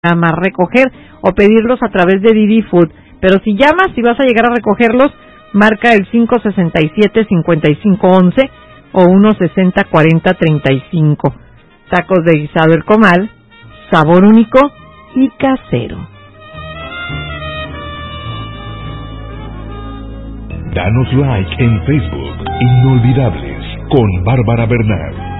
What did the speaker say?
más recoger o pedirlos a través de Didi Food. Pero si llamas, si vas a llegar a recogerlos, marca el 567-5511 o 160-4035. Tacos de guisado El Comal, sabor único y casero. Danos like en Facebook, Inolvidables, con Bárbara Bernal.